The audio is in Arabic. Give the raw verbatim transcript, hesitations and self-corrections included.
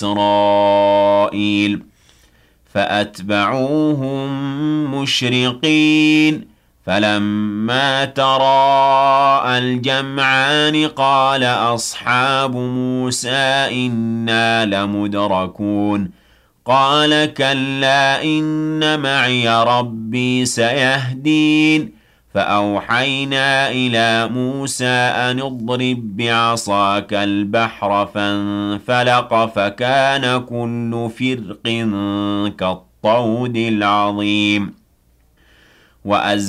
إسرائيل فأتبعوهم مشرقين فلما تراءى الجمعان قال أصحاب موسى إنا لمدركون قال كلا إن معي ربي سيهدين فأوحينا إلى موسى أن اضرب بعصاك البحر فانفلق فكان كل فرق كالطود العظيم وأز